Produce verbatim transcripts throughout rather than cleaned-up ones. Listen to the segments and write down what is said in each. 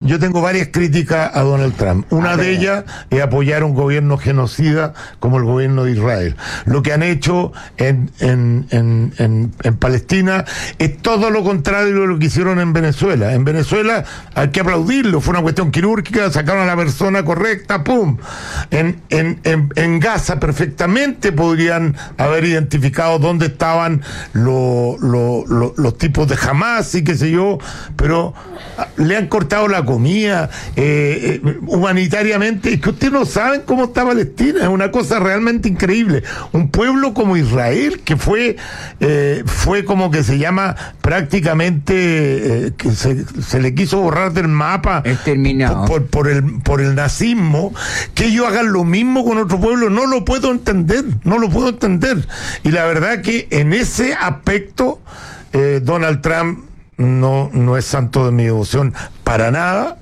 yo tengo varias críticas a Donald Trump. Una de ellas es apoyar un gobierno genocida como el gobierno de Israel. Lo que han hecho en, en, en, en, en Palestina es todo lo contrario de lo que hicieron en Venezuela. En Venezuela hay que aplaudirlo, fue una cuestión quirúrgica, sacaron a la persona correcta, ¡pum! En, en, en, en Gaza perfectamente podrían haber identificado dónde estaban lo, lo, lo, los tipos de Hamas y qué sé yo, pero le han cortado la comida eh, eh, humanitariamente. Es que ustedes no saben cómo está Palestina, es una cosa realmente increíble. Un pueblo como Israel, que fue eh, fue como que se llama prácticamente eh, que se, se le quiso borrar del mapa exterminado por, por, por el por el nazismo, que ellos hagan lo mismo con otro pueblo, no lo puedo entender, no lo puedo entender. Y la verdad que en ese aspecto eh, Donald Trump no no es santo de mi devoción para nada.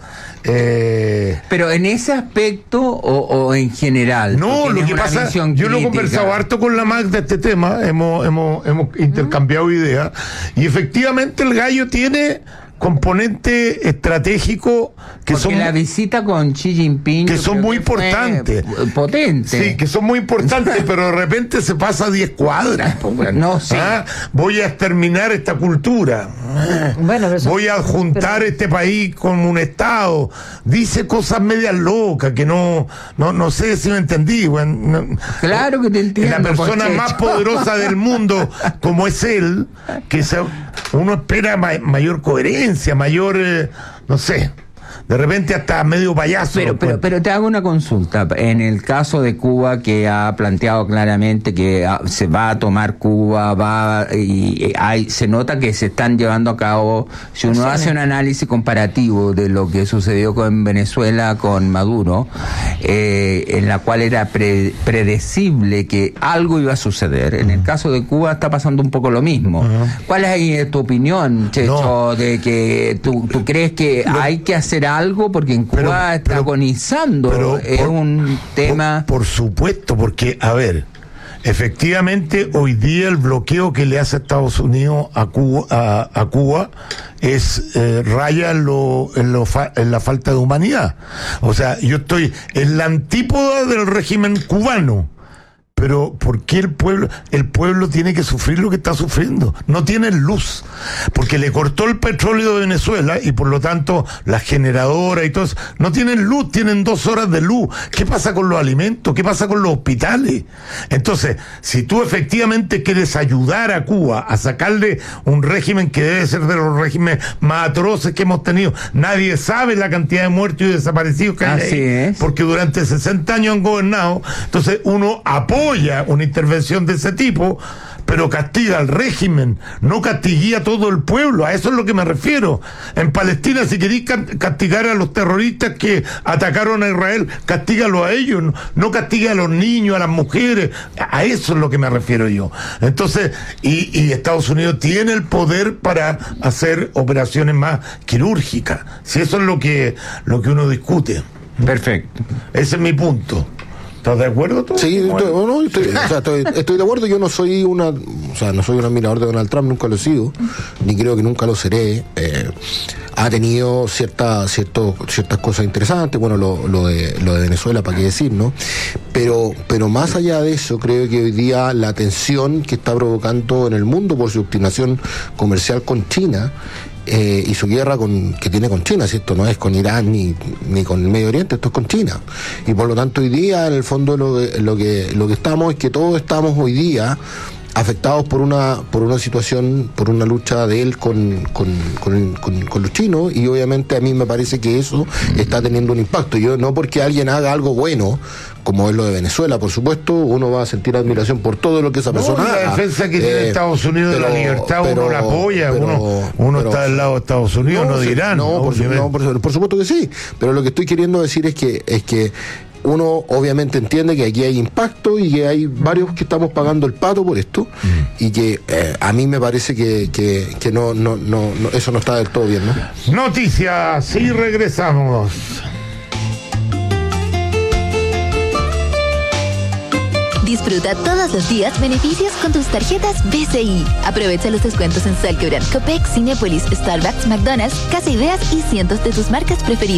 Eh, pero en ese aspecto o, o en general. No, lo que pasa, yo lo he conversado harto con la Magda de este tema, hemos hemos hemos intercambiado uh-huh. ideas, y efectivamente el gallo tiene componente estratégico que porque son la visita con Xi Jinping que son muy importantes, potente, sí, que son muy importantes, pero de repente se pasa a diez cuadras. No, sí. ¿Ah? Voy a exterminar esta cultura, bueno, eso, voy a juntar pero... este país con un estado, dice cosas medias locas que no no no sé si me entendí. Bueno, no, claro que te entiendo. La persona Pochecho. más poderosa del mundo como es él, que se, uno espera ma- mayor coherencia, mayor, eh, no sé, de repente hasta medio payaso. Pero, pero, pero te hago una consulta. En el caso de Cuba, que ha planteado claramente que a, se va a tomar Cuba, va y, y hay, se nota que se están llevando a cabo, si uno sí, hace un análisis comparativo de lo que sucedió con Venezuela, con Maduro, eh, en la cual era pre, predecible que algo iba a suceder. En el caso de Cuba está pasando un poco lo mismo. Uh-huh. ¿Cuál es tu opinión, Checho, no. de que tú, tú crees que no. hay que hacer algo? Algo porque en Cuba pero, está pero, agonizando, pero es por, un tema... Por, por supuesto, porque, a ver, efectivamente hoy día el bloqueo que le hace Estados Unidos a Cuba, a, a Cuba es eh, raya en, lo, en, lo fa, en la falta de humanidad. O sea, yo estoy en la antípoda del régimen cubano. Pero ¿por qué el pueblo el pueblo tiene que sufrir lo que está sufriendo? No tienen luz, porque le cortó el petróleo de Venezuela y por lo tanto las generadoras y todo eso, no tienen luz, tienen dos horas de luz. ¿Qué pasa con los alimentos? ¿Qué pasa con los hospitales? Entonces, si tú efectivamente quieres ayudar a Cuba a sacarle un régimen que debe ser de los regímenes más atroces que hemos tenido, nadie sabe la cantidad de muertos y desaparecidos que hay, así es, porque durante sesenta años han gobernado, entonces uno apoya una intervención de ese tipo, pero castiga al régimen, no castigue a todo el pueblo. A eso es lo que me refiero. En Palestina, si queréis castigar a los terroristas que atacaron a Israel, castígalo a ellos, no, no castigue a los niños, a las mujeres. A eso es lo que me refiero yo. Entonces, y, y Estados Unidos tiene el poder para hacer operaciones más quirúrgicas. Si eso es lo que, lo que uno discute. Perfecto. Ese es mi punto. ¿Estás de acuerdo tú? Sí, estoy, no, estoy, o sea, estoy, estoy de acuerdo. Yo no soy una, o sea, no soy un admirador de Donald Trump, nunca lo he sido, ni creo que nunca lo seré. Eh, ha tenido cierta, cierto, ciertas cosas interesantes, bueno, lo, lo de lo de Venezuela, para qué decir, ¿no? Pero, pero más allá de eso, creo que hoy día la tensión que está provocando en el mundo por su obstinación comercial con China, Eh, y su guerra con, que tiene con China, si esto no es con Irán ni, ni con el Medio Oriente, esto es con China. Y por lo tanto hoy día, en el fondo, lo, lo que lo que estamos es que todos estamos hoy día afectados por una por una situación, por una lucha de él con, con, con, con, con los chinos, y obviamente a mí me parece que eso está teniendo un impacto. Yo no porque alguien haga algo bueno, como es lo de Venezuela, por supuesto, uno va a sentir admiración por todo lo que esa persona no, haga. La defensa que eh, tiene Estados Unidos pero, de la libertad, pero, uno la apoya, pero, uno, uno pero, está del lado de Estados Unidos, no, no de Irán. No, por, no por, por supuesto que sí, pero lo que estoy queriendo decir es que es que uno obviamente entiende que aquí hay impacto y que hay varios que estamos pagando el pato por esto, mm. y que eh, a mí me parece que, que, que no, no, no, no, eso no está del todo bien, ¿no? Noticias, y regresamos. Disfruta todos los días beneficios con tus tarjetas B C I. Aprovecha los descuentos en Salquebran, Copec, Cinépolis, Starbucks, McDonald's, Casa Ideas y cientos de tus marcas preferidas.